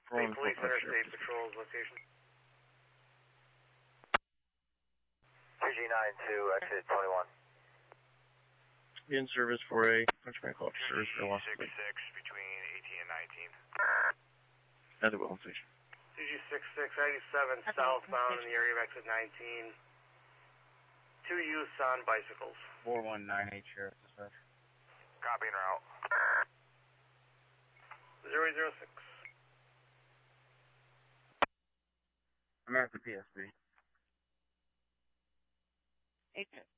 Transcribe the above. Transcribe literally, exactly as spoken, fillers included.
State Police Interstate Patrol's location. two G nine two, exit twenty-one. In service for a French bank officer. two G six six between eighteen and nineteen. At the Welland Station. two G six six eighty-seven southbound in the area of exit nineteen. Two youths on bicycles. four one nine eight, Sheriff Dispatch. Copy en route. zero zero six. I'm at the P S B. Agent